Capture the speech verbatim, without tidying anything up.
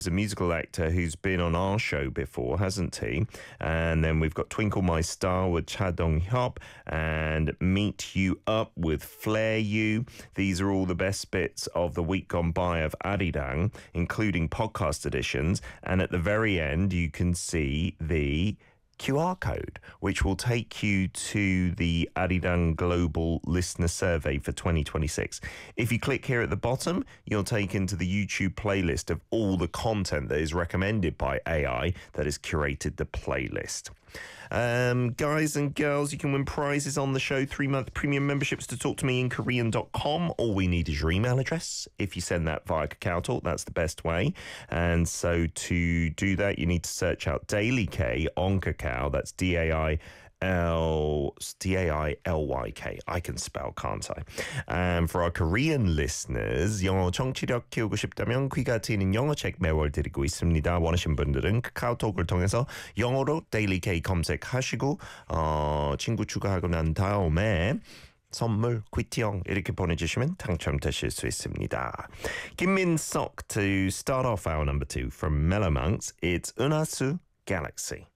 a musical actor who's been on our show before, hasn't he? And then we've got Twinkle My Star with Cha Dong-hyuk and Meet You Up with Flare You. These are all the best bits of the week gone by of Arirang, including podcast editions. And at the very end, you can see the Q R code, which will take you to the Arirang Global Listener Survey for twenty twenty-six. If you click here at the bottom, you're taken to the YouTube playlist of all the content that is recommended by A I that has curated the playlist. Um, guys and girls, you can win prizes on the show, three-month premium memberships to talk to me in Korean dot com. All we need is your email address. If you send that via KakaoTalk, that's the best way. And so to do that, you need to search out Daily K on Kakao. That's D A I L D A I L Y K. I can spell, can't I? And for our Korean listeners, 영어 청취력 키우고 싶다면 귀가 트이는 영어책 매월 드리고 있습니다. 원하시는 분들은 카카오톡을 통해서 영어로 Daily K 검색하시고 어, 친구 추가하고 난 다음에 선물, 퀴티형 이렇게 보내주시면 당첨되실 수 있습니다. Kim Min-sok to start off our number two from Mellow Monks. It's Unasu Galaxy.